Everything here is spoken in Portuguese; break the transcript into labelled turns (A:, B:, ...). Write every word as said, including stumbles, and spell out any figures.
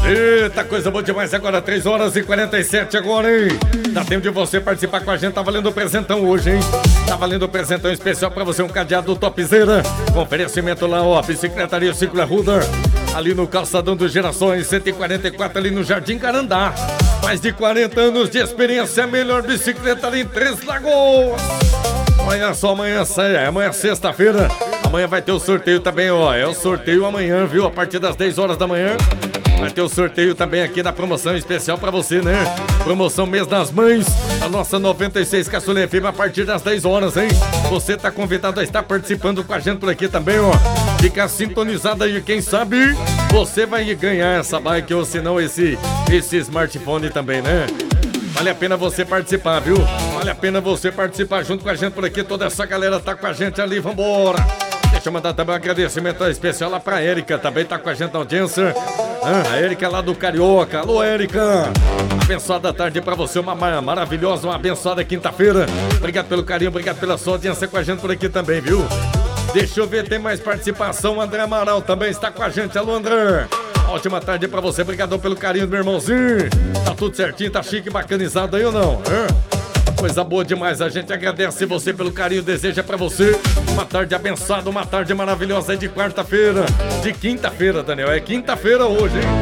A: Eita, coisa boa demais. Agora três horas e quarenta e sete agora, hein? Dá tempo de você participar com a gente. Tá valendo o presentão hoje, hein? Tá valendo o presentão especial pra você, um cadeado topzera. Com oferecimento lá, ó, Bicicletaria Ciclo Arruda. Ali no Calçadão dos Gerações, cento e quarenta e quatro, ali no Jardim Carandá. Mais de quarenta anos de experiência, a melhor bicicleta ali em Três Lagoas. Amanhã só, amanhã sai, amanhã é sexta-feira. Amanhã vai ter o sorteio também, ó. É o sorteio amanhã, viu? A partir das dez horas da manhã. Vai ter o sorteio também aqui na promoção especial pra você, né? Promoção Mês das Mães, a nossa noventa e seis Caçula F M a partir das dez horas, hein? Você tá convidado a estar participando com a gente por aqui também, ó. Fica sintonizado aí, quem sabe você vai ganhar essa bike ou se não esse, esse smartphone também, né? Vale a pena você participar, viu? Vale a pena você participar junto com a gente por aqui. Toda essa galera tá com a gente ali, vambora! Deixa eu mandar também um agradecimento especial lá pra Érica, também tá com a gente na audiência. Ah, a Érica lá do Carioca. Alô, Érica! Abençoada tarde pra você, uma maravilhosa, uma abençoada quinta-feira. Obrigado pelo carinho, obrigado pela sua audiência com a gente por aqui também, viu? Deixa eu ver, tem mais participação. O André Amaral também está com a gente. Alô, André! Ótima tarde pra você, obrigado pelo carinho do meu irmãozinho. Tá tudo certinho, tá chique, bacanizado aí ou não? É? Coisa boa demais, a gente agradece você pelo carinho, deseja pra você uma tarde abençoada, uma tarde maravilhosa aí de quarta-feira, de quinta-feira, Daniel, é quinta-feira hoje, hein?